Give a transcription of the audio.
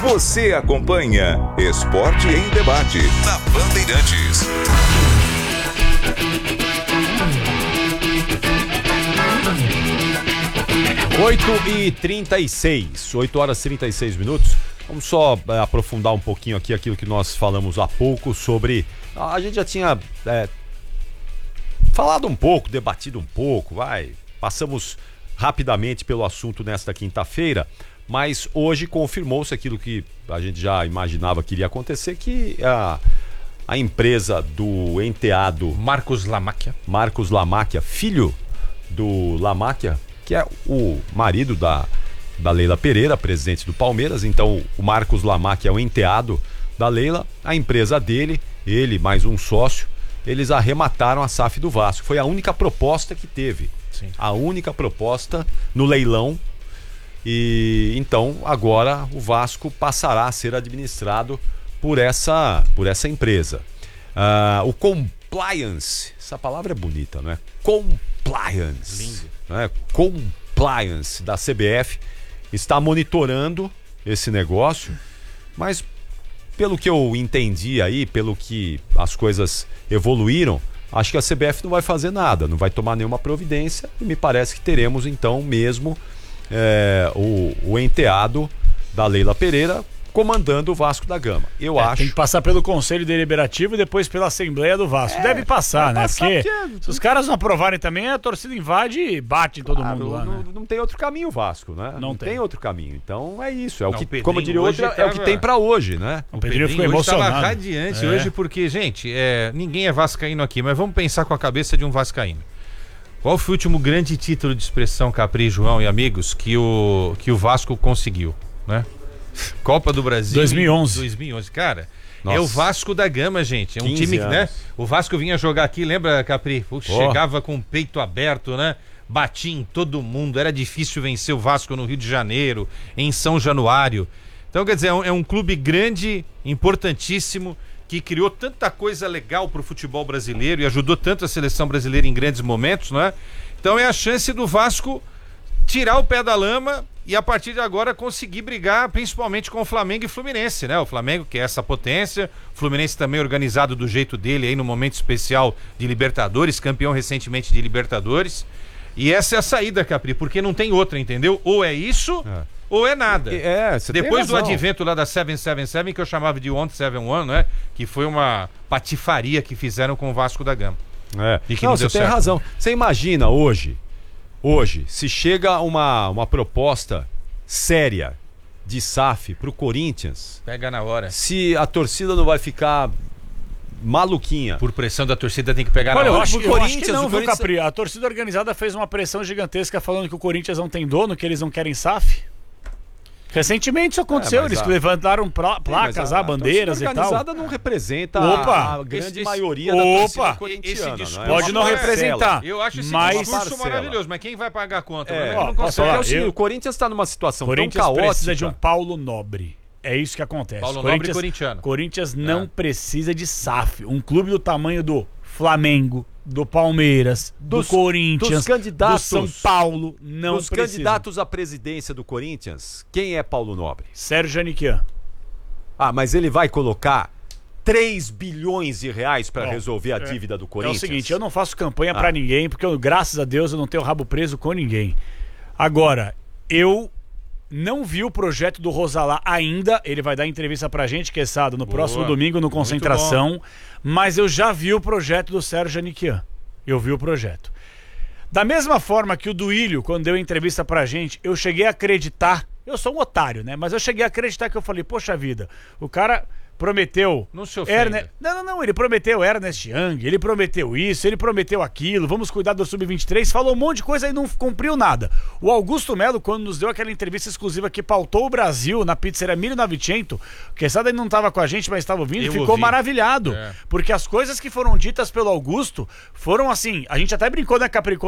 Você acompanha Esporte em Debate na Bandeirantes. 8h36, 8 horas e 36 minutos. Vamos só aprofundar um pouquinho aqui aquilo que nós falamos há pouco sobre... A gente já tinha falado um pouco, debatido um pouco, passamos rapidamente pelo assunto nesta quinta-feira, mas hoje confirmou-se aquilo que a gente já imaginava que iria acontecer, que a empresa do enteado Marcos Lamáquia, filho do Lamáquia, que é o marido da Leila Pereira, presidente do Palmeiras. Então o Marcos Lamáquia é o enteado da Leila. A empresa dele, ele mais um sócio, eles arremataram a SAF do Vasco. Foi a única proposta que teve. Sim. A única proposta no leilão. E então agora o Vasco passará a ser administrado por essa empresa. O compliance, essa palavra é bonita, não é? Compliance. Lindo. Compliance da CBF está monitorando esse negócio, mas pelo que eu entendi aí, pelo que as coisas evoluíram, acho que a CBF não vai fazer nada, não vai tomar nenhuma providência, e me parece que teremos então mesmo o enteado da Leila Pereira comandando o Vasco da Gama. Eu acho. Tem que passar pelo Conselho Deliberativo e depois pela Assembleia do Vasco. Deve passar, né? Porque se os caras não aprovarem também, a torcida invade e bate em todo mundo lá, né? Não tem outro caminho o Vasco, né? Não tem outro caminho. Então é isso. É o que, Pedrinho, como diria outro, é o que tem pra hoje, né? O Pedrinho ficou emocionado. Estava radiante hoje porque, gente, ninguém é vascaíno aqui, mas vamos pensar com a cabeça de um vascaíno. Qual foi o último grande título de expressão, Capri, João e amigos, que o Vasco conseguiu, né? Copa do Brasil 2011, cara. Nossa. É o Vasco da Gama, gente. É um time que, né? O Vasco vinha jogar aqui, lembra, Capri? Chegava com o peito aberto, né? Batia em todo mundo. Era difícil vencer o Vasco no Rio de Janeiro, em São Januário. Então, quer dizer, é um clube grande, importantíssimo, que criou tanta coisa legal pro futebol brasileiro e ajudou tanto a seleção brasileira em grandes momentos, não é? Então é a chance do Vasco tirar o pé da lama e a partir de agora conseguir brigar principalmente com o Flamengo e Fluminense, né? O Flamengo que é essa potência, o Fluminense também organizado do jeito dele aí no momento especial de Libertadores, campeão recentemente de Libertadores. E essa é a saída, Capri, porque não tem outra, entendeu? Ou é isso, ou é nada. Depois do advento lá da 777, que eu chamava de 171, né? Que foi uma patifaria que fizeram com o Vasco da Gama. E que não deu certo. Tem razão. Você imagina hoje, se chega uma proposta séria de SAF pro Corinthians, pega na hora. Se a torcida não vai ficar maluquinha. Por pressão da torcida tem que pegar na hora. Eu acho que não, viu, Capri? A torcida organizada fez uma pressão gigantesca falando que o Corinthians não tem dono, que eles não querem SAF. Recentemente isso aconteceu, eles levantaram placas, bandeiras e tal. A organizada não representa a grande maioria da torcida corintiana. Pode não representar. Eu acho esse discurso maravilhoso, mas quem vai pagar a conta? O Corinthians está numa situação tão caótica. Precisa de um Paulo Nobre. É isso que acontece. Paulo Nobre corintiano. Corinthians não precisa de SAF. Um clube do tamanho do Flamengo, do Palmeiras, do Corinthians, do São Paulo, não precisa. Dos candidatos à presidência do Corinthians, quem é Paulo Nobre? Sérgio Janiquian. Mas ele vai colocar 3 bilhões de reais para resolver a dívida do Corinthians? É o seguinte, eu não faço campanha para ninguém, porque graças a Deus eu não tenho rabo preso com ninguém. Agora, eu não vi o projeto do Rosalá ainda. Ele vai dar entrevista pra gente, Queçado, no próximo domingo no Concentração. Mas eu já vi o projeto do Sérgio Janiquian. Eu vi o projeto. Da mesma forma que o Duílio, quando deu entrevista pra gente, eu cheguei a acreditar. Eu sou um otário, né? Mas eu cheguei a acreditar que eu falei, poxa vida, o cara prometeu... Não se ofenda. Não, ele prometeu Ernest Young, ele prometeu isso, ele prometeu aquilo, vamos cuidar do Sub-23, falou um monte de coisa e não cumpriu nada. O Augusto Melo, quando nos deu aquela entrevista exclusiva que pautou o Brasil na pizzaria Emílio Navicento, o Queçada não estava com a gente, mas estava ouvindo, ficou maravilhado. Porque as coisas que foram ditas pelo Augusto foram assim, a gente até brincou, né, Capricó?